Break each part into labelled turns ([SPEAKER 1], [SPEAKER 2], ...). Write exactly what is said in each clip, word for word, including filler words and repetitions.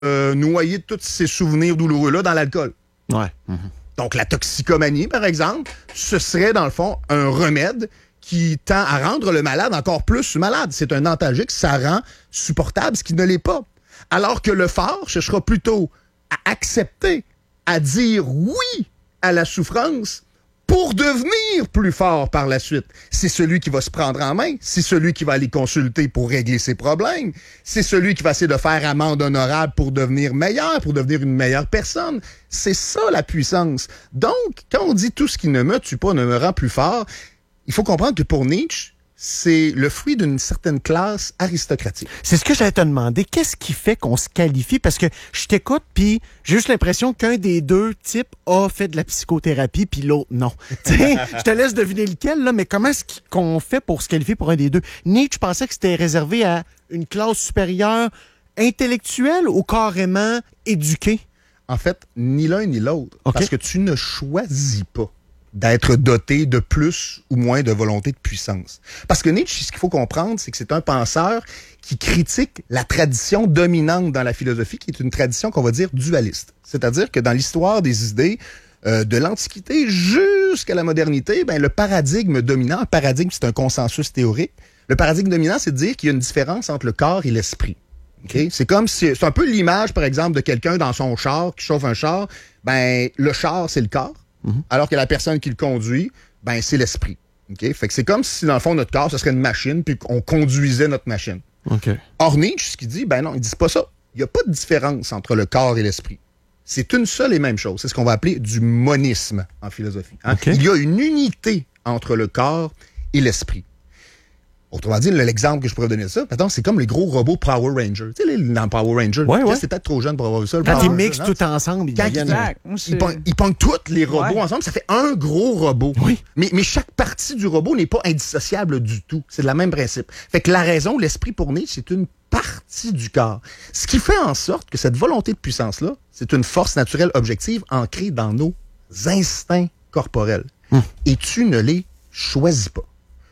[SPEAKER 1] euh, noyer tous ces souvenirs douloureux-là dans l'alcool.
[SPEAKER 2] Ouais. Mm-hmm.
[SPEAKER 1] Donc, la toxicomanie, par exemple, ce serait, dans le fond, un remède qui tend à rendre le malade encore plus malade. C'est un antalgique, ça rend supportable ce qui ne l'est pas. Alors que le fort cherchera plutôt à accepter, à dire oui à la souffrance pour devenir plus fort par la suite. C'est celui qui va se prendre en main, c'est celui qui va aller consulter pour régler ses problèmes, c'est celui qui va essayer de faire amende honorable pour devenir meilleur, pour devenir une meilleure personne. C'est ça la puissance. Donc, quand on dit tout ce qui ne me tue pas ne me rend plus fort, il faut comprendre que pour Nietzsche, c'est le fruit d'une certaine classe aristocratique.
[SPEAKER 2] C'est ce que j'allais te demander. Qu'est-ce qui fait qu'on se qualifie? Parce que je t'écoute, puis j'ai juste l'impression qu'un des deux types a fait de la psychothérapie, puis l'autre, non. Je te laisse deviner lequel, là, mais comment est-ce qu'on fait pour se qualifier pour un des deux? Nietzsche pensait que c'était réservé à une classe supérieure intellectuelle ou carrément éduquée?
[SPEAKER 1] En fait, ni l'un ni l'autre.
[SPEAKER 2] Okay.
[SPEAKER 1] Parce que tu ne choisis pas d'être doté de plus ou moins de volonté de puissance. Parce que Nietzsche, ce qu'il faut comprendre, c'est que c'est un penseur qui critique la tradition dominante dans la philosophie, qui est une tradition qu'on va dire dualiste. C'est-à-dire que dans l'histoire des idées, euh, de l'Antiquité jusqu'à la modernité, ben, le paradigme dominant, un paradigme, c'est un consensus théorique, le paradigme dominant, c'est de dire qu'il y a une différence entre le corps et l'esprit. Okay? C'est comme si, c'est un peu l'image, par exemple, de quelqu'un dans son char, qui chauffe un char, ben, le char, c'est le corps. Mm-hmm. Alors que la personne qui le conduit, ben c'est l'esprit. Okay? Fait que c'est comme si, dans le fond, notre corps, ce serait une machine, puis qu'on conduisait notre machine.
[SPEAKER 2] Okay.
[SPEAKER 1] Or, Nietzsche, ce qu'il dit, ben non, il dit pas ça. Il n'y a pas de différence entre le corps et l'esprit. C'est une seule et même chose. C'est ce qu'on va appeler du monisme en philosophie. Hein? Okay. Il y a une unité entre le corps et l'esprit. Autrement dit, l'exemple que je pourrais donner de ça, maintenant, c'est comme les gros robots Power Rangers. Tu sais, les, dans Power Rangers,
[SPEAKER 2] ouais, ouais.
[SPEAKER 1] c'est peut-être trop jeune pour avoir vu ça.
[SPEAKER 2] Quand ils mixent tout ensemble, ils
[SPEAKER 1] Quand
[SPEAKER 2] deviennent...
[SPEAKER 1] Ils, ils, ils pognent tous les robots ouais. ensemble, ça fait un gros robot.
[SPEAKER 2] Oui.
[SPEAKER 1] Mais, mais chaque partie du robot n'est pas indissociable du tout. C'est le même principe. Fait que la raison, l'esprit pour Nietzsche, c'est une partie du corps. Ce qui fait en sorte que cette volonté de puissance-là, c'est une force naturelle objective ancrée dans nos instincts corporels. Hum. Et tu ne les choisis pas.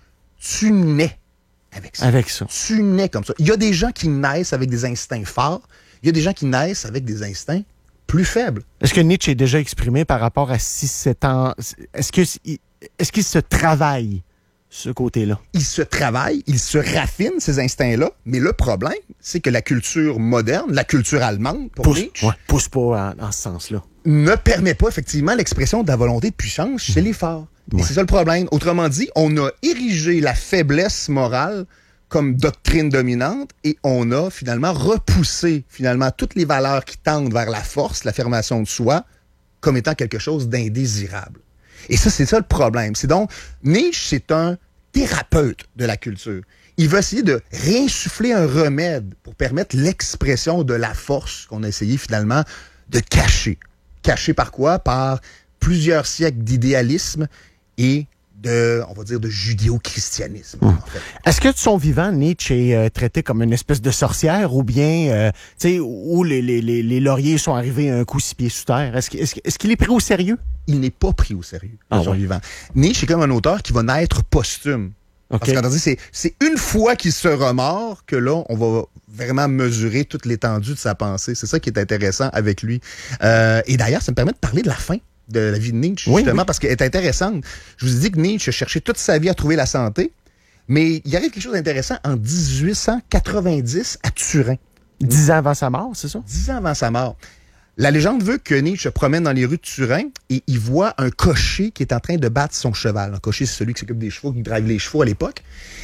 [SPEAKER 1] Tu nais avec ça.
[SPEAKER 2] Avec ça.
[SPEAKER 1] Tu nais comme ça. Il y a des gens qui naissent avec des instincts forts. Il y a des gens qui naissent avec des instincts plus faibles.
[SPEAKER 2] Est-ce que Nietzsche est déjà exprimé par rapport à six sept ans? Est-ce que, est-ce qu'il se travaille, ce côté-là?
[SPEAKER 1] Il se travaille, il se raffine, ces instincts-là. Mais le problème, c'est que la culture moderne, la culture allemande, pour
[SPEAKER 2] pousse,
[SPEAKER 1] Nietzsche...
[SPEAKER 2] Ouais, pousse pas en, en ce sens-là.
[SPEAKER 1] Ne permet pas, effectivement, l'expression de la volonté de puissance chez mmh. les forts. Ouais. Et c'est ça le problème. Autrement dit, on a érigé la faiblesse morale comme doctrine dominante et on a finalement repoussé finalement toutes les valeurs qui tendent vers la force, l'affirmation de soi, comme étant quelque chose d'indésirable. Et ça, c'est ça le problème. C'est donc, Nietzsche, c'est un thérapeute de la culture. Il va essayer de réinsuffler un remède pour permettre l'expression de la force qu'on a essayé finalement de cacher. Cacher par quoi? Par plusieurs siècles d'idéalisme et de, on va dire, de judéo-christianisme. Mmh. En fait.
[SPEAKER 2] Est-ce que de son vivant, Nietzsche est euh, traité comme une espèce de sorcière ou bien, euh, tu sais, où les, les, les, les lauriers sont arrivés un coup six pieds sous terre? Est-ce, est-ce, est-ce qu'il est pris au sérieux?
[SPEAKER 1] Il n'est pas pris au sérieux de
[SPEAKER 2] ah,
[SPEAKER 1] son
[SPEAKER 2] ouais.
[SPEAKER 1] vivant. Nietzsche est comme un auteur qui va naître posthume. Okay. Parce que c'est, c'est une fois qu'il se remord que là, on va vraiment mesurer toute l'étendue de sa pensée. C'est ça qui est intéressant avec lui. Euh, et d'ailleurs, ça me permet de parler de la fin de la vie de Nietzsche,
[SPEAKER 2] oui,
[SPEAKER 1] justement,
[SPEAKER 2] oui.
[SPEAKER 1] parce qu'elle est intéressante. Je vous ai dit que Nietzsche a cherché toute sa vie à trouver la santé, mais il arrive quelque chose d'intéressant en dix-huit cent quatre-vingt-dix à Turin.
[SPEAKER 2] Dix ans avant sa mort, c'est ça?
[SPEAKER 1] Dix ans avant sa mort. La légende veut que Nietzsche se promène dans les rues de Turin et il voit un cocher qui est en train de battre son cheval. Un cocher, c'est celui qui s'occupe des chevaux, qui drive les chevaux à l'époque.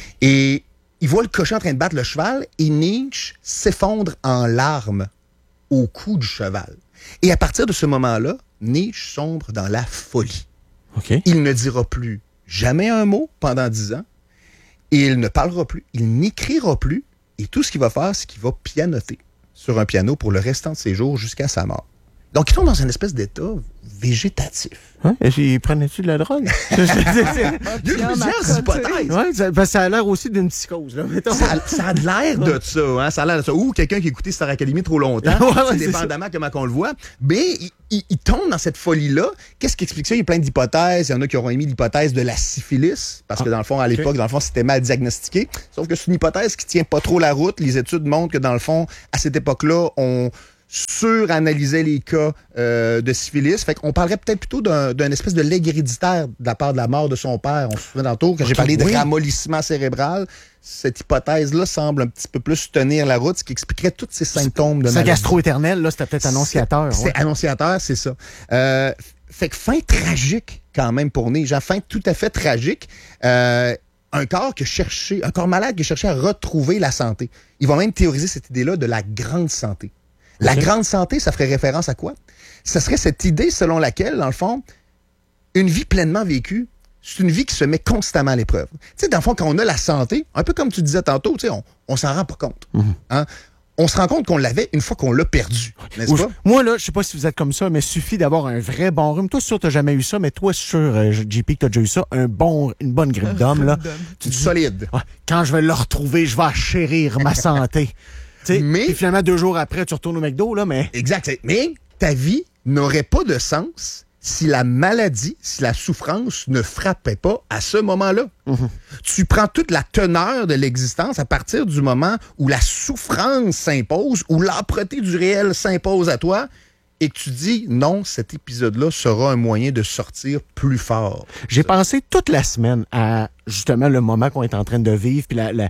[SPEAKER 1] Et il voit le cocher en train de battre le cheval et Nietzsche s'effondre en larmes au cou du cheval. Et à partir de ce moment-là, Nietzsche sombre dans la folie.
[SPEAKER 2] Okay.
[SPEAKER 1] Il ne dira plus jamais un mot pendant dix ans et il ne parlera plus, il n'écrira plus et tout ce qu'il va faire, c'est qu'il va pianoter sur un piano pour le restant de ses jours jusqu'à sa mort. Donc, il tombe dans une espèce d'état végétatif.
[SPEAKER 2] Hein? Et prenais-tu de la drogue?
[SPEAKER 1] Il y a plusieurs hypothèses.
[SPEAKER 2] Ouais, ça, ben, ça a l'air aussi d'une psychose. Là,
[SPEAKER 1] ça, a, ça a de l'air de ça. Hein? Ça a l'air de ça. Ou quelqu'un qui a écouté Star Academy trop longtemps, ouais, ouais, c'est dépendamment comment on le voit. Mais il, il, il tombe dans cette folie-là. Qu'est-ce qui explique ça? Il y a plein d'hypothèses. Il y en a qui auront émis l'hypothèse de la syphilis, parce que dans le fond, à l'époque, okay. dans le fond, c'était mal diagnostiqué. Sauf que c'est une hypothèse qui tient pas trop la route. Les études montrent que dans le fond, à cette époque-là, on... suranalysait les cas euh, de syphilis. Fait qu'on parlerait peut-être plutôt d'un, d'un espèce de legs héréditaire de la part de la mort de son père. On se souvient tantôt quand j'ai parlé de
[SPEAKER 2] oui.
[SPEAKER 1] ramollissement cérébral. Cette hypothèse-là semble un petit peu plus tenir la route, ce qui expliquerait tous ces symptômes de
[SPEAKER 2] Sa
[SPEAKER 1] maladie.
[SPEAKER 2] gastro-éternelle, là, c'était peut-être annonciateur.
[SPEAKER 1] C'est,
[SPEAKER 2] ouais.
[SPEAKER 1] c'est annonciateur, c'est ça. Euh, fait que fin tragique quand même pour Neige. Fin tout à fait tragique. Euh, un corps qui cherchait, un corps malade qui cherchait à retrouver la santé. Ils vont même théoriser cette idée-là de la grande santé. La okay. grande santé, ça ferait référence à quoi? Ça serait cette idée selon laquelle, dans le fond, une vie pleinement vécue, c'est une vie qui se met constamment à l'épreuve. Tu sais, dans le fond, quand on a la santé, un peu comme tu disais tantôt, tu sais, on, on s'en rend pas compte. Mm-hmm. Hein? On se rend compte qu'on l'avait une fois qu'on l'a perdu, n'est-ce
[SPEAKER 2] Ouf.
[SPEAKER 1] pas?
[SPEAKER 2] Moi, là, je sais pas si vous êtes comme ça, mais suffit d'avoir un vrai bon rhume. Toi, c'est sûr, t'as jamais eu ça, mais toi, c'est sûr, euh, J P, que t'as déjà eu ça, un bon, une bonne grippe d'homme, là.
[SPEAKER 1] Tu dis solide.
[SPEAKER 2] Ouais, quand je vais le retrouver, je vais chérir ma santé. T'sais, mais... Et finalement, deux jours après, tu retournes au McDo, là, mais...
[SPEAKER 1] Exact. Mais ta vie n'aurait pas de sens si la maladie, si la souffrance ne frappait pas à ce moment-là. Mm-hmm. Tu prends toute la teneur de l'existence à partir du moment où la souffrance s'impose, où l'âpreté du réel s'impose à toi, et que tu dis, non, cet épisode-là sera un moyen de sortir plus fort.
[SPEAKER 2] J'ai ça. pensé toute la semaine à, justement, le moment qu'on est en train de vivre, puis la... la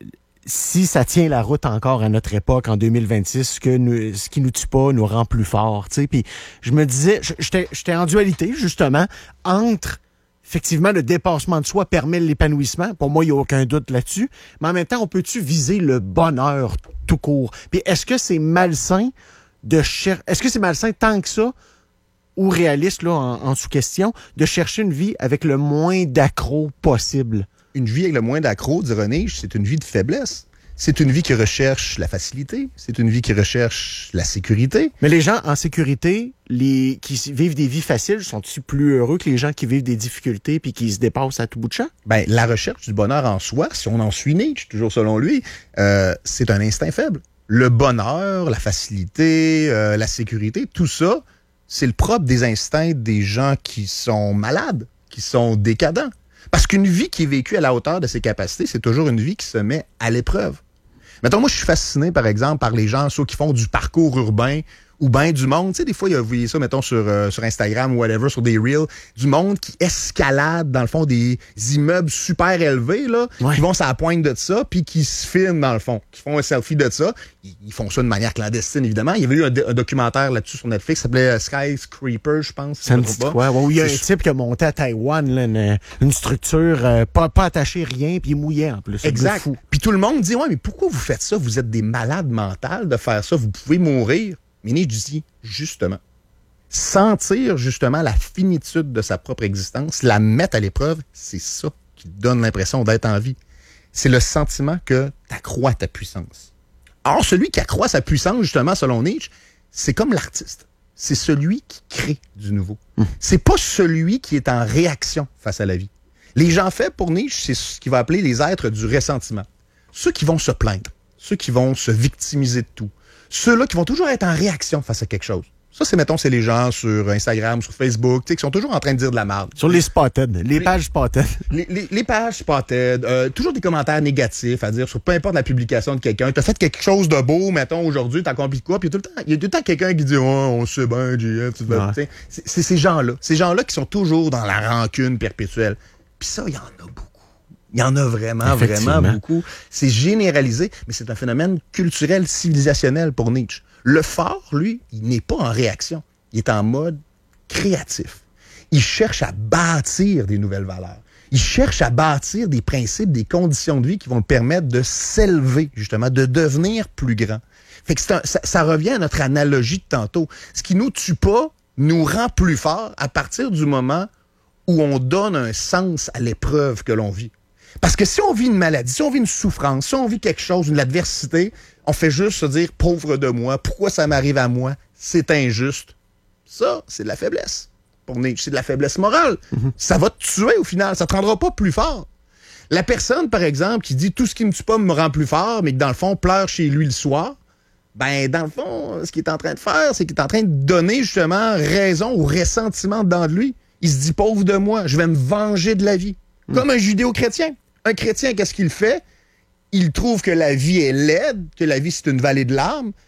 [SPEAKER 2] si ça tient la route encore à notre époque, en deux mille vingt-six, ce, que nous, ce qui nous tue pas nous rend plus forts. Puis je me disais, j'étais, j'étais en dualité, justement, entre, effectivement, le dépassement de soi permet l'épanouissement. Pour moi, il n'y a aucun doute là-dessus. Mais en même temps, on peut-tu viser le bonheur tout court? Puis est-ce que c'est malsain de chercher... Est-ce que c'est malsain tant que ça, ou réaliste, là, en, en sous-question, de chercher une vie avec le moins d'accro possible?
[SPEAKER 1] Une vie avec le moins d'accro, dit René, c'est une vie de faiblesse. C'est une vie qui recherche la facilité. C'est une vie qui recherche la sécurité.
[SPEAKER 2] Mais les gens en sécurité, les qui vivent des vies faciles, sont-ils plus heureux que les gens qui vivent des difficultés puis qui se dépassent à tout bout de champ?
[SPEAKER 1] Ben, la recherche du bonheur en soi, si on en suit Nietzsche, toujours selon lui, euh, c'est un instinct faible. Le bonheur, la facilité, euh, la sécurité, tout ça, c'est le propre des instincts des gens qui sont malades, qui sont décadents. Parce qu'une vie qui est vécue à la hauteur de ses capacités, c'est toujours une vie qui se met à l'épreuve. Mettons, moi, je suis fasciné, par exemple, par les gens, ceux qui font du parcours urbain ou bien du monde. Tu sais, des fois, vous voyez ça, mettons, sur, euh, sur Instagram ou whatever, sur des reels, du monde qui escalade, dans le fond, des immeubles super élevés, là, ouais. qui vont sur la pointe de ça, puis qui se filment, dans le fond, qui font un selfie de ça. Ils, ils font ça de manière clandestine, évidemment. Il y avait eu un, un documentaire là-dessus sur Netflix, ça s'appelait Skyscraper, je pense.
[SPEAKER 2] Ça me dit quoi? Ouais, il y a un type qui a monté à Taïwan, là, une, une structure euh, pas, pas attachée rien, puis il mouillait en plus.
[SPEAKER 1] Exact. Puis tout le monde dit, ouais, mais pourquoi vous faites ça? Vous êtes des malades mentales de faire ça. Vous pouvez mourir. Mais Nietzsche dit, justement, sentir justement la finitude de sa propre existence, la mettre à l'épreuve, c'est ça qui donne l'impression d'être en vie. C'est le sentiment que tu accrois ta puissance. Or, celui qui accroît sa puissance, justement, selon Nietzsche, c'est comme l'artiste. C'est celui qui crée du nouveau. Mmh. C'est pas celui qui est en réaction face à la vie. Les gens faits, pour Nietzsche, c'est ce qu'il va appeler les êtres du ressentiment. Ceux qui vont se plaindre, ceux qui vont se victimiser de tout. Ceux-là qui vont toujours être en réaction face à quelque chose. Ça, c'est, mettons, c'est les gens sur Instagram, sur Facebook, tu sais, qui sont toujours en train de dire de la merde.
[SPEAKER 2] Sur les spotted, les, les pages spotted.
[SPEAKER 1] Les, les, les pages spotted, euh, toujours des commentaires négatifs à dire sur peu importe la publication de quelqu'un. T'as fait quelque chose de beau, mettons, aujourd'hui, t'as accompli quoi, puis il y a tout le temps, il y a tout le temps quelqu'un qui dit « Oh, on sait bien, J F, tu vas... Ouais. » C'est, c'est ces gens-là. Ces gens-là qui sont toujours dans la rancune perpétuelle. Puis ça, il y en a beaucoup. Il y en a vraiment, vraiment beaucoup. C'est généralisé, mais c'est un phénomène culturel, civilisationnel pour Nietzsche. Le fort, lui, il n'est pas en réaction. Il est en mode créatif. Il cherche à bâtir des nouvelles valeurs. Il cherche à bâtir des principes, des conditions de vie qui vont le permettre de s'élever, justement, de devenir plus grand. Fait que c'est un, ça, ça revient à notre analogie de tantôt. Ce qui nous tue pas nous rend plus forts à partir du moment où on donne un sens à l'épreuve que l'on vit. Parce que si on vit une maladie, si on vit une souffrance, si on vit quelque chose, une adversité, on fait juste se dire « pauvre de moi, pourquoi ça m'arrive à moi? C'est injuste. » Ça, c'est de la faiblesse. Pour Nietzsche, c'est de la faiblesse morale. Mm-hmm. Ça va te tuer au final, ça te rendra pas plus fort. La personne, par exemple, qui dit « tout ce qui me tue pas me rend plus fort », mais qui, dans le fond, pleure chez lui le soir, ben, dans le fond, ce qu'il est en train de faire, c'est qu'il est en train de donner, justement, raison au ressentiment dedans de lui. Il se dit « pauvre de moi, je vais me venger de la vie. » Mm. Comme un judéo-chrétien. Un chrétien, qu'est-ce qu'il fait? Il trouve que la vie est laide, que la vie, c'est une vallée de larmes.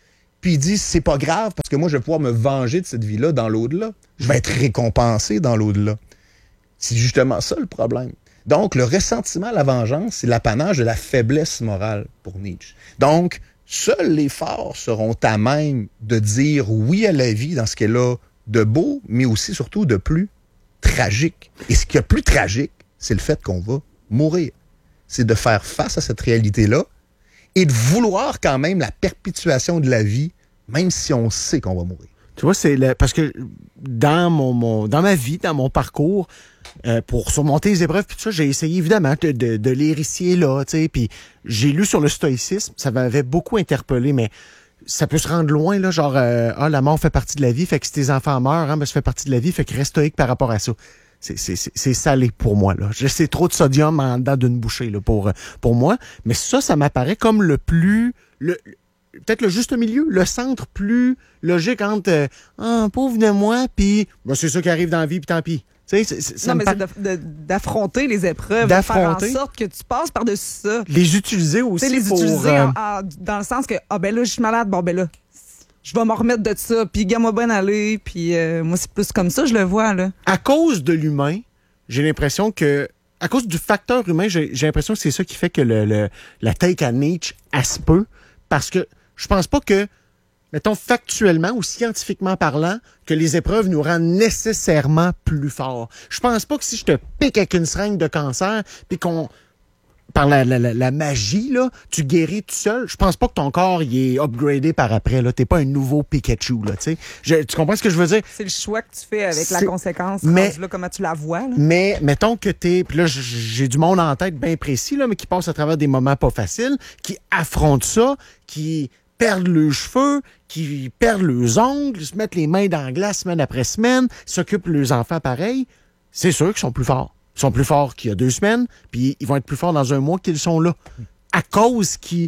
[SPEAKER 1] Puis il dit, c'est pas grave parce que moi, je vais pouvoir me venger de cette vie-là dans l'au-delà. Je vais être récompensé dans l'au-delà. C'est justement ça le problème. Donc, le ressentiment, la vengeance, c'est l'apanage de la faiblesse morale pour Nietzsche. Donc, seuls les forts seront à même de dire oui à la vie dans ce qu'elle a de beau, mais aussi surtout de plus tragique. Et ce qui est plus tragique, c'est le fait qu'on va mourir. C'est de faire face à cette réalité-là et de vouloir quand même la perpétuation de la vie, même si on sait qu'on va mourir.
[SPEAKER 2] Tu vois, c'est le, parce que dans mon, mon dans ma vie, dans mon parcours, euh, pour surmonter les épreuves, puis tout ça, j'ai essayé évidemment de, de, de lire ici et là, tu sais, puis j'ai lu sur le stoïcisme, ça m'avait beaucoup interpellé, mais ça peut se rendre loin, là, genre, euh, ah, la mort fait partie de la vie, fait que si tes enfants meurent, hein, ben, ça fait partie de la vie, fait que reste stoïque par rapport à ça. C'est, c'est, c'est, c'est salé pour moi, là. C'est trop de sodium en dedans d'une bouchée, là, pour, pour moi. Mais ça, ça m'apparaît comme le plus, le, peut-être le juste milieu, le centre plus logique entre, euh, ah, pauvre de moi, puis, ben, c'est ça qui arrive dans la vie, puis tant pis. C'est, c'est, ça
[SPEAKER 3] non, mais
[SPEAKER 2] par...
[SPEAKER 3] c'est de, de, d'affronter les épreuves,
[SPEAKER 2] d'affronter,
[SPEAKER 3] de faire en sorte que tu passes par-dessus ça.
[SPEAKER 2] Les utiliser aussi
[SPEAKER 3] les
[SPEAKER 2] pour...
[SPEAKER 3] utiliser
[SPEAKER 2] euh...
[SPEAKER 3] en, en, dans le sens que, ah ben là, je suis malade, bon ben là, je vais m'en remettre de ça, puis gars-moi bonne aller, puis euh, moi, c'est plus comme ça, je le vois, là.
[SPEAKER 2] À cause de l'humain, j'ai l'impression que, à cause du facteur humain, j'ai, j'ai l'impression que c'est ça qui fait que le, le, la take à Nietzsche, elle se peut, parce que je pense pas que, mettons, factuellement ou scientifiquement parlant, que les épreuves nous rendent nécessairement plus forts. Je pense pas que si je te pique avec une seringue de cancer, puis qu'on, par la, la, la, la magie, là, tu guéris tout seul, je pense pas que ton corps il est upgradé par après. Là. T'es pas un nouveau Pikachu. Là, tu tu comprends ce que je veux dire?
[SPEAKER 3] C'est le choix que tu fais avec
[SPEAKER 2] C'est...
[SPEAKER 3] la conséquence,
[SPEAKER 2] mais,
[SPEAKER 3] là, comment tu la vois. Là.
[SPEAKER 2] Mais mettons que t'es... Puis là, j'ai du monde en tête bien précis, là, mais qui passe à travers des moments pas faciles, qui affrontent ça, qui perdent leurs cheveux, qui perdent leurs ongles, se mettent les mains dans la glace semaine après semaine, s'occupent de leurs enfants pareil. C'est sûr qu'ils sont plus forts. Ils sont plus forts qu'il y a deux semaines, puis ils vont être plus forts dans un mois qu'ils sont là. À cause qu'ils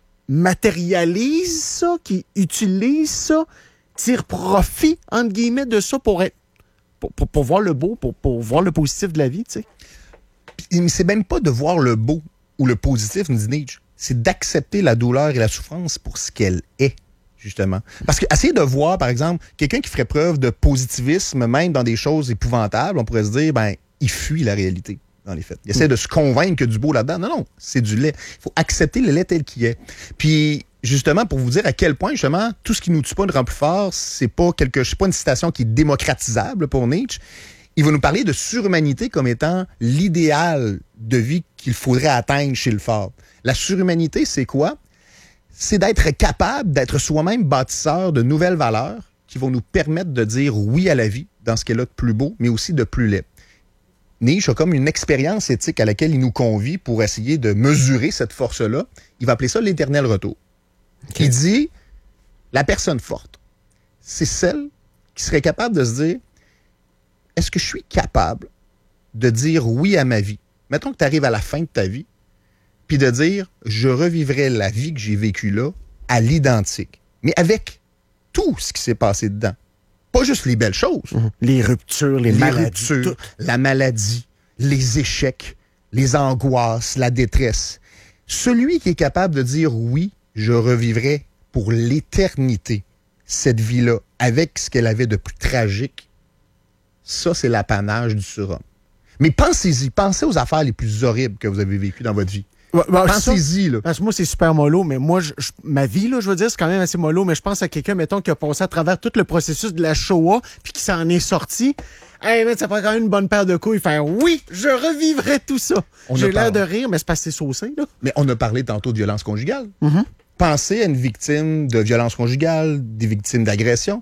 [SPEAKER 2] matérialisent ça, qu'ils utilisent ça, tirent profit, entre guillemets, de ça pour être pour, pour, pour voir le beau, pour, pour voir le positif de la vie, tu sais.
[SPEAKER 1] Mais c'est même pas de voir le beau ou le positif, nous dit Nietzsche. C'est d'accepter la douleur et la souffrance pour ce qu'elle est, justement. Parce que essayer de voir, par exemple, quelqu'un qui ferait preuve de positivisme, même dans des choses épouvantables, on pourrait se dire, ben, il fuit la réalité, dans les faits. Il essaie de se convaincre que du beau là-dedans. Non, non, c'est du lait. Il faut accepter le lait tel qu'il est. Puis, justement, pour vous dire à quel point, justement, tout ce qui nous tue pas nous rend plus fort, c'est pas quelque, c'est pas une citation qui est démocratisable pour Nietzsche. Il va nous parler de surhumanité comme étant l'idéal de vie qu'il faudrait atteindre chez le fort. La surhumanité, c'est quoi? C'est d'être capable d'être soi-même bâtisseur de nouvelles valeurs qui vont nous permettre de dire oui à la vie dans ce qu'elle a de plus beau, mais aussi de plus laid. Nietzsche a comme une expérience éthique à laquelle il nous convie pour essayer de mesurer cette force-là. Il va appeler ça l'éternel retour. Okay. Il dit, la personne forte, c'est celle qui serait capable de se dire, est-ce que je suis capable de dire oui à ma vie? Mettons que tu arrives à la fin de ta vie, puis de dire, je revivrai la vie que j'ai vécue là à l'identique, mais avec tout ce qui s'est passé dedans. Pas juste les belles choses.
[SPEAKER 2] Mmh. Les ruptures, les, les maladies.
[SPEAKER 1] Ruptures, la maladie, les échecs, les angoisses, la détresse. Celui qui est capable de dire oui, je revivrai pour l'éternité cette vie-là avec ce qu'elle avait de plus tragique, ça, c'est l'apanage du surhomme. Mais pensez-y, pensez aux affaires les plus horribles que vous avez vécues dans votre vie.
[SPEAKER 2] Ouais, ben,
[SPEAKER 1] pensez-y,
[SPEAKER 2] ça,
[SPEAKER 1] là.
[SPEAKER 2] Parce que moi, c'est super mollo, mais moi, je, je, ma vie, là, je veux dire, c'est quand même assez mollo, mais je pense à quelqu'un, mettons, qui a passé à travers tout le processus de la Shoah, puis qui s'en est sorti. Hey, mais ça prend quand même une bonne paire de couilles. Faire oui, je revivrai tout ça. On J'ai l'air de rire, mais c'est parce que c'est saucé, là.
[SPEAKER 1] Mais on a parlé tantôt de violence conjugale.
[SPEAKER 2] Mm-hmm.
[SPEAKER 1] Pensez à une victime de violence conjugale, des victimes d'agression.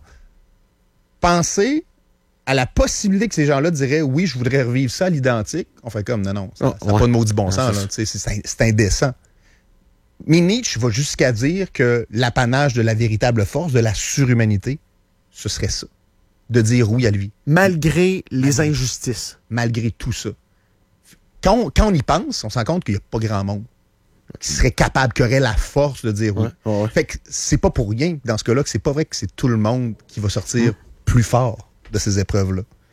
[SPEAKER 1] Pensez à la possibilité que ces gens-là diraient « Oui, je voudrais revivre ça à l'identique », on fait comme « Non, non, ça n'a oh, ouais. pas de maudit bon sens, là, c'est, c'est, c'est indécent ». Mais Nietzsche va jusqu'à dire que l'apanage de la véritable force, de la surhumanité, ce serait ça, de dire oui à lui.
[SPEAKER 2] Malgré les injustices.
[SPEAKER 1] Malgré tout ça. Quand on, quand on y pense, on se rend compte qu'il n'y a pas grand monde qui serait capable, qui aurait la force de dire oui.
[SPEAKER 2] Ouais, ouais.
[SPEAKER 1] Fait que c'est pas pour rien, dans ce cas-là, que c'est pas vrai que c'est tout le monde qui va sortir mmh. plus fort de ces épreuves-là.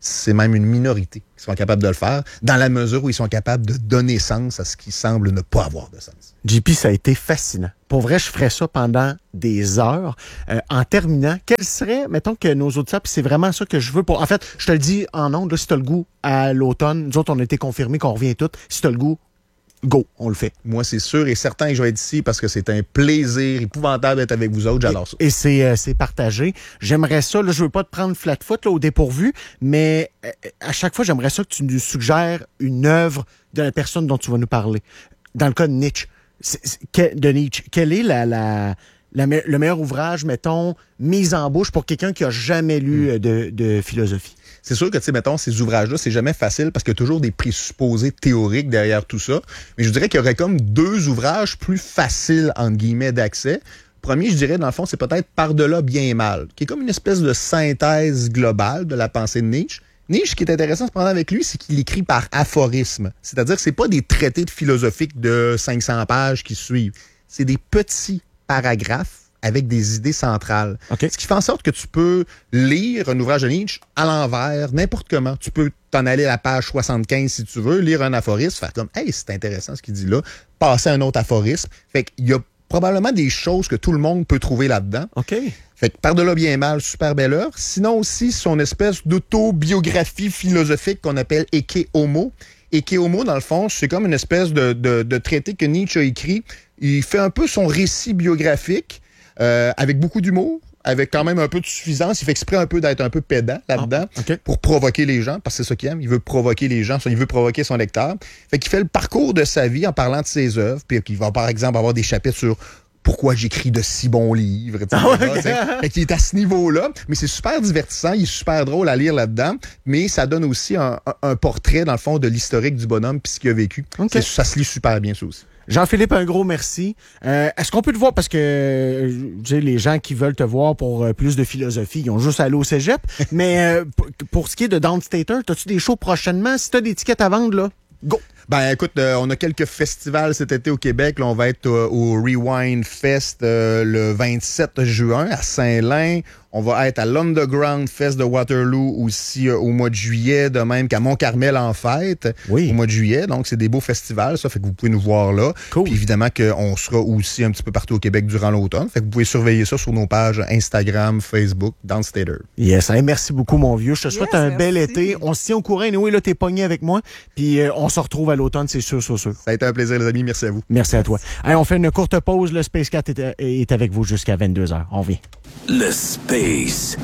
[SPEAKER 1] c'est même une minorité qui sont capables de le faire, dans la mesure où ils sont capables de donner sens à ce qui semble ne pas avoir de sens.
[SPEAKER 2] J P, ça a été fascinant. Pour vrai, je ferais ça pendant des heures. Euh, en terminant, quel serait, mettons que nos auditeurs, puis c'est vraiment ça que je veux pour... En fait, je te le dis en ondes, là, si t'as le goût à l'automne, nous autres, on a été confirmés qu'on revient tous. Si t'as le goût, go, on le fait.
[SPEAKER 1] Moi, c'est sûr et certain que je vais être ici parce que c'est un plaisir épouvantable d'être avec vous autres. J'adore ça.
[SPEAKER 2] Et, et c'est, euh, c'est partagé. J'aimerais ça, là, je veux pas te prendre flat-foot là, au dépourvu, mais euh, à chaque fois, j'aimerais ça que tu nous suggères une œuvre de la personne dont tu vas nous parler. Dans le cas de Nietzsche, c'est, c'est, que, de Nietzsche, quelle est la, la, la, le meilleur ouvrage, mettons, mise en bouche pour quelqu'un qui a jamais lu mm. de, de philosophie?
[SPEAKER 1] C'est sûr que, tu sais, mettons, ces ouvrages-là, c'est jamais facile parce qu'il y a toujours des présupposés théoriques derrière tout ça. Mais je dirais qu'il y aurait comme deux ouvrages plus faciles, entre guillemets, d'accès. Premier, je dirais, dans le fond, c'est peut-être Par-delà bien et mal, qui est comme une espèce de synthèse globale de la pensée de Nietzsche. Nietzsche, ce qui est intéressant cependant avec lui, c'est qu'il écrit par aphorisme. C'est-à-dire que c'est pas des traités de philosophiques de cinq cents pages qui suivent. C'est des petits paragraphes avec des idées centrales.
[SPEAKER 2] Okay.
[SPEAKER 1] Ce qui fait en sorte que tu peux lire un ouvrage de Nietzsche à l'envers, n'importe comment. Tu peux t'en aller à la page soixante-quinze si tu veux, lire un aphorisme, faire comme « Hey, c'est intéressant ce qu'il dit là », passer à un autre aphorisme. Fait qu'il y a probablement des choses que tout le monde peut trouver là-dedans.
[SPEAKER 2] OK.
[SPEAKER 1] Fait que Par-delà bien et mal, super belle œuvre. Sinon aussi, son espèce d'autobiographie philosophique qu'on appelle Ecce Homo. Ecce Homo, dans le fond, c'est comme une espèce de, de, de traité que Nietzsche a écrit. Il fait un peu son récit biographique, Euh, avec beaucoup d'humour, avec quand même un peu de suffisance. Il fait exprès un peu d'être un peu pédant là-dedans
[SPEAKER 2] oh, okay.
[SPEAKER 1] pour provoquer les gens, parce que c'est ça qu'il aime. Il veut provoquer les gens, il veut provoquer son lecteur. Fait qu'il fait le parcours de sa vie en parlant de ses œuvres, puis qu'il va par exemple avoir des chapitres sur pourquoi j'écris de si bons livres, et cetera. Ah ouais. Fait qu'il est à ce niveau-là, mais c'est super divertissant, il est super drôle à lire là-dedans, mais ça donne aussi un, un, un portrait, dans le fond, de l'historique du bonhomme puis ce qu'il a vécu. Okay. Ça se lit super bien, ça aussi.
[SPEAKER 2] Jean-Philippe, un gros merci. Euh, est-ce qu'on peut te voir, parce que euh, les gens qui veulent te voir pour euh, plus de philosophie, ils ont juste à aller au cégep, mais euh, pour, pour ce qui est de Downstater, as-tu des shows prochainement? Si tu as des tickets à vendre, là, go!
[SPEAKER 1] Ben écoute, euh, on a quelques festivals cet été au Québec. Là, on va être euh, au Rewind Fest euh, le vingt-sept juin à Saint-Lin. On va être à l'Underground Fest de Waterloo aussi euh, au mois de juillet, de même qu'à Mont-Carmel en fête
[SPEAKER 2] oui.
[SPEAKER 1] au mois de juillet. Donc, c'est des beaux festivals, ça fait que vous pouvez nous voir là.
[SPEAKER 2] Cool.
[SPEAKER 1] Puis évidemment qu'on sera aussi un petit peu partout au Québec durant l'automne. Fait que vous pouvez surveiller ça sur nos pages Instagram, Facebook, Downstater.
[SPEAKER 2] Yes, hey, merci beaucoup mon vieux. Je te souhaite yes, un merci. bel été. On se tient au courant. Et oui, là, t'es pogné avec moi. Puis euh, on se retrouve à l'automne, c'est sûr, sûr, sûr.
[SPEAKER 1] Ça a été un plaisir, les amis. Merci à vous.
[SPEAKER 2] Merci à toi. Hey, on fait une courte pause. Le Space Cat est, est avec vous jusqu'à vingt-deux heures. On vient.
[SPEAKER 4] Le Space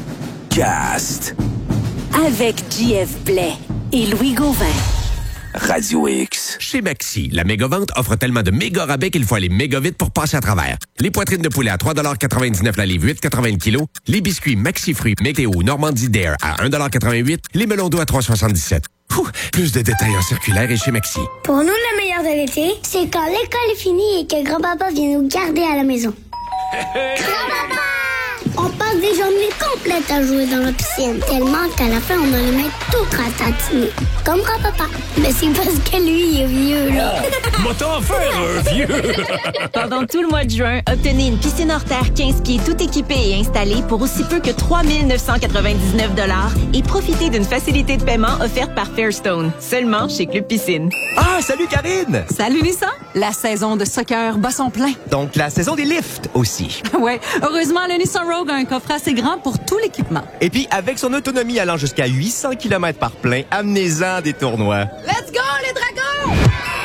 [SPEAKER 4] Cast.
[SPEAKER 5] Avec J F Blais et Louis Gauvin.
[SPEAKER 4] Radio X.
[SPEAKER 6] Chez Maxi, la méga-vente offre tellement de méga rabais qu'il faut aller méga vite pour passer à travers. Les poitrines de poulet à trois dollars quatre-vingt-dix-neuf la livre, huit quatre-vingts le kilo. Les biscuits Maxi Fruits Météo Normandie Dare à un dollar quatre-vingt-huit. Les melons d'eau à trois soixante-dix-sept. Ouh, plus de détails en circulaire et chez Maxi.
[SPEAKER 7] Pour nous, le meilleur de l'été, c'est quand l'école est finie et que grand-papa vient nous garder à la maison. Grand-papa! On passe des journées complètes à jouer dans la piscine, tellement qu'à la fin, on a les mains tout ratatinées. Comme grand-papa. Mais c'est parce que lui, il est vieux, là.
[SPEAKER 4] Moi, t'en faire un vieux!
[SPEAKER 8] Pendant tout le mois de juin, obtenez une piscine hors terre quinze pieds tout équipée et installée pour aussi peu que trois mille neuf cent quatre-vingt-dix-neuf dollars et profitez d'une facilité de paiement offerte par Fairstone, seulement chez Club Piscine.
[SPEAKER 9] Ah, salut Karine!
[SPEAKER 10] Salut Lisa! La saison de soccer bat son plein.
[SPEAKER 9] Donc la saison des lifts aussi.
[SPEAKER 10] Ouais, heureusement, le Nissan Rogue a un coffret assez grand pour tout l'équipement.
[SPEAKER 9] Et puis, avec son autonomie allant jusqu'à huit cents kilomètres par plein, amenez-en des tournois.
[SPEAKER 10] Let's go, les dragons!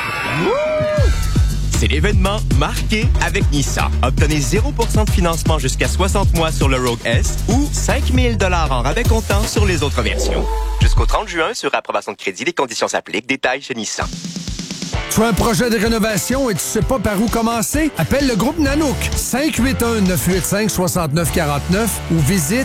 [SPEAKER 9] Wouh! C'est l'événement marqué avec Nissan. Obtenez zéro pour cent de financement jusqu'à soixante mois sur le Rogue S ou cinq mille dollars en rabais comptant sur les autres versions. Jusqu'au trente juin, sur approbation de crédit, les conditions s'appliquent. Détails chez Nissan.
[SPEAKER 11] Tu as un projet de rénovation et tu sais pas par où commencer? Appelle le groupe Nanook cinq huit un neuf huit cinq six neuf quatre neuf ou visite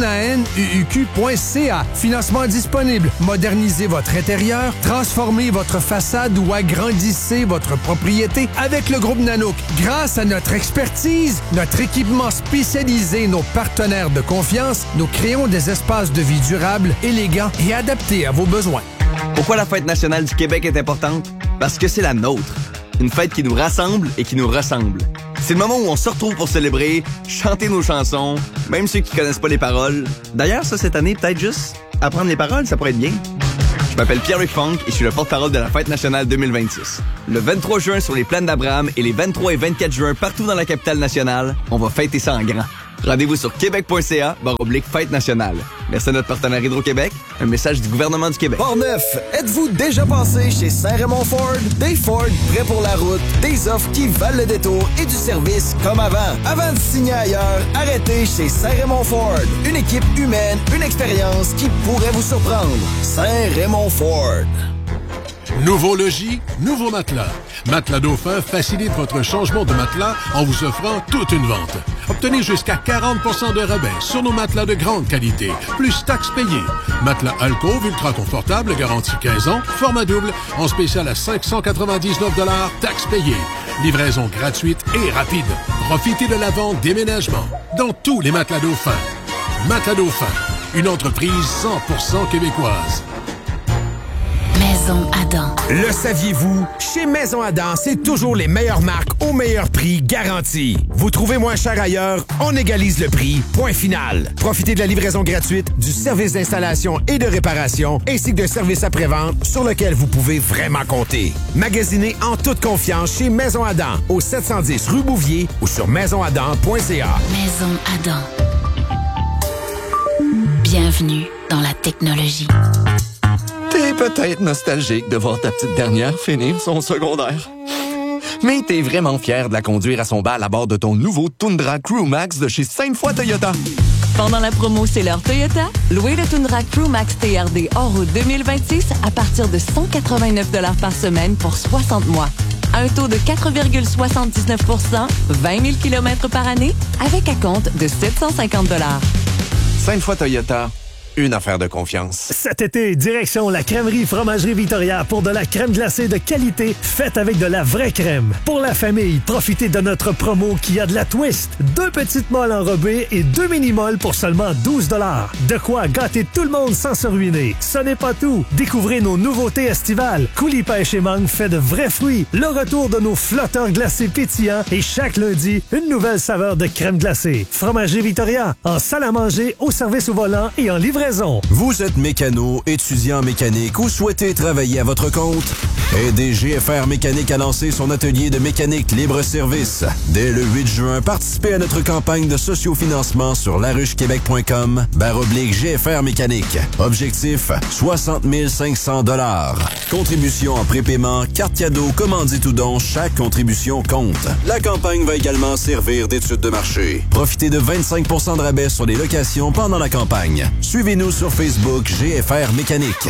[SPEAKER 11] nanuq point c a. Financement disponible. Modernisez votre intérieur, transformez votre façade ou agrandissez votre propriété avec le groupe Nanook. Grâce à notre expertise, notre équipement spécialisé, nos partenaires de confiance, nous créons des espaces de vie durables, élégants et adaptés à vos besoins.
[SPEAKER 12] Pourquoi la Fête nationale du Québec est importante? Parce que c'est la nôtre. Une fête qui nous rassemble et qui nous ressemble. C'est le moment où on se retrouve pour célébrer, chanter nos chansons, même ceux qui connaissent pas les paroles. D'ailleurs, ça, cette année, peut-être juste apprendre les paroles, ça pourrait être bien. Je m'appelle Pierre-Luc Funk et je suis le porte-parole de la Fête nationale deux mille vingt-six. Le vingt-trois juin sur les plaines d'Abraham et les vingt-trois et vingt-quatre juin partout dans la capitale nationale, on va fêter ça en grand. Rendez-vous sur québec.ca barre oblique Fête nationale. Merci à notre partenaire Hydro-Québec. Un message du gouvernement du Québec.
[SPEAKER 13] Port-Neuf, êtes-vous déjà passé chez Saint-Raymond Ford? Des Ford prêts pour la route, des offres qui valent le détour et du service comme avant. Avant de signer ailleurs, arrêtez chez Saint-Raymond Ford. Une équipe humaine, une expérience qui pourrait vous surprendre. Saint-Raymond Ford.
[SPEAKER 14] Nouveau logis, nouveau matelas. Matelas Dauphin facilite votre changement de matelas en vous offrant toute une vente. Obtenez jusqu'à quarante pour cent de rabais sur nos matelas de grande qualité, plus taxes payées. Matelas Alcove ultra confortable, garantie quinze ans, format double, en spécial à cinq cent quatre-vingt-dix-neuf dollars, taxes payées. Livraison gratuite et rapide. Profitez de la vente déménagement dans tous les matelas Dauphin. Matelas Dauphin, une entreprise cent pour cent québécoise.
[SPEAKER 15] Maison Adam.
[SPEAKER 16] Le saviez-vous? Chez Maison Adam, c'est toujours les meilleures marques au meilleur prix garanti. Vous trouvez moins cher ailleurs, on égalise le prix. Point final. Profitez de la livraison gratuite, du service d'installation et de réparation, ainsi que de services après-vente sur lequel vous pouvez vraiment compter. Magasinez en toute confiance chez Maison Adam, au sept cent dix rue Bouvier ou sur maison adam point c a.
[SPEAKER 15] Maison Adam. Bienvenue dans la technologie.
[SPEAKER 17] T'es peut-être nostalgique de voir ta petite dernière finir son secondaire. Mais t'es vraiment fier de la conduire à son bal à bord de ton nouveau Tundra Crewmax de chez Sainte-Foy Toyota.
[SPEAKER 18] Pendant la promo C'est l'heure Toyota, louez le Tundra Crewmax T R D hors route deux mille vingt-six à partir de cent quatre-vingt-neuf dollars par semaine pour soixante mois. À un taux de quatre virgule soixante-dix-neuf pour cent, vingt mille kilomètres par année, avec acompte de sept cent cinquante dollars.
[SPEAKER 17] Sainte-Foy Toyota. Une affaire de confiance.
[SPEAKER 19] Cet été, direction la crèmerie Fromagerie Victoria pour de la crème glacée de qualité faite avec de la vraie crème. Pour la famille, profitez de notre promo qui a de la twist. Deux petites molles enrobées et deux mini-molles pour seulement douze dollars. De quoi gâter tout le monde sans se ruiner. Ce n'est pas tout. Découvrez nos nouveautés estivales. Coulis pêche et mangue fait de vrais fruits. Le retour de nos flotteurs glacés pétillants et chaque lundi, une nouvelle saveur de crème glacée. Fromagerie Victoria, en salle à manger, au service au volant et en livraison.
[SPEAKER 20] Vous êtes mécano, étudiant en mécanique ou souhaitez travailler à votre compte? Aidez G F R Mécanique à lancer son atelier de mécanique libre-service. Dès le huit juin, participez à notre campagne de sociofinancement sur laruchequebec point com barre oblique G F R Mécanique. Objectif, soixante mille cinq cents dollars. Contribution en prépaiement, carte cadeau, commandite ou don, chaque contribution compte. La campagne va également servir d'étude de marché. Profitez de vingt-cinq pour cent de rabais sur les locations pendant la campagne. Suivez-nous sur Facebook G F R Mécanique.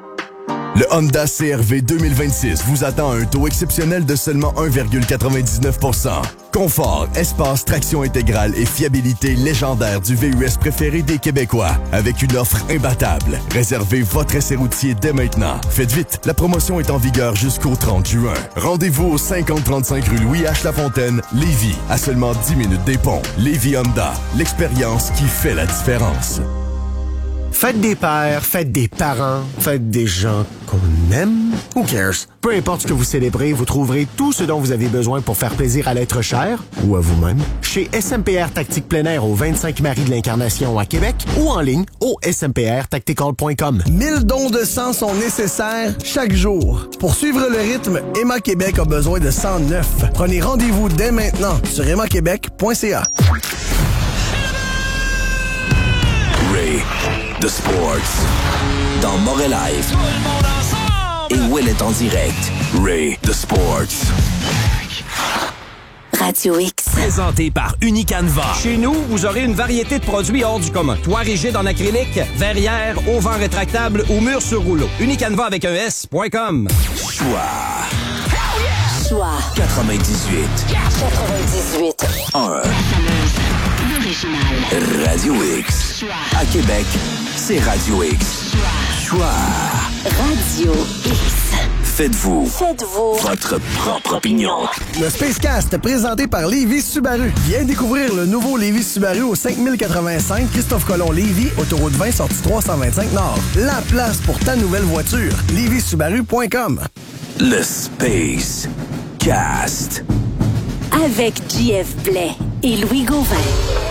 [SPEAKER 21] Le Honda C R V deux mille vingt-six vous attend à un taux exceptionnel de seulement un virgule quatre-vingt-dix-neuf pour cent. Confort, espace, traction intégrale et fiabilité légendaire du V U S préféré des Québécois. Avec une offre imbattable. Réservez votre essai routier dès maintenant. Faites vite, la promotion est en vigueur jusqu'au trente juin. Rendez-vous au cinquante trente-cinq rue Louis H. Lafontaine, Lévis, à seulement dix minutes des ponts. Lévis Honda, l'expérience qui fait la différence.
[SPEAKER 2] Faites des pères, faites des parents, faites des gens qu'on aime. Who cares? Peu importe ce que vous célébrez, vous trouverez tout ce dont vous avez besoin pour faire plaisir à l'être cher ou à vous-même chez S M P R Tactique plein air au vingt-cinq Marie de l'Incarnation à Québec ou en ligne au s m p r tactical point com.
[SPEAKER 13] mille dons de sang sont nécessaires chaque jour. Pour suivre le rythme, Emma Québec a besoin de sang neuf. Prenez rendez-vous dès maintenant sur emma québec point c a.
[SPEAKER 4] Ray The Sports dans Montréal Live et Will est en direct. Ray The Sports.
[SPEAKER 5] Radio X.
[SPEAKER 22] Présenté par Unicanva. Chez nous, vous aurez une variété de produits hors du commun. Toit rigide en acrylique, verrière, auvent rétractable ou mur sur rouleau. Unicanva avec un S point com.
[SPEAKER 4] Choix.
[SPEAKER 5] Choix.
[SPEAKER 4] quatre-vingt-dix-huit.
[SPEAKER 5] quatre-vingt-dix-huit.
[SPEAKER 4] un.
[SPEAKER 5] L'original.
[SPEAKER 4] Radio X. À Québec, c'est Radio X. Choix.
[SPEAKER 5] Radio X.
[SPEAKER 4] Faites-vous.
[SPEAKER 5] Faites-vous.
[SPEAKER 4] Votre propre opinion.
[SPEAKER 13] Le Spacecast, présenté par Lévis Subaru. Viens découvrir le nouveau Lévis Subaru au cinq mille quatre-vingt-cinq Christophe Colomb Lévis, autoroute vingt, sortie trois cent vingt-cinq Nord. La place pour ta nouvelle voiture. lévis subaru point com.
[SPEAKER 4] Le Space Cast.
[SPEAKER 5] Avec J F Blais et Louis Gauvin.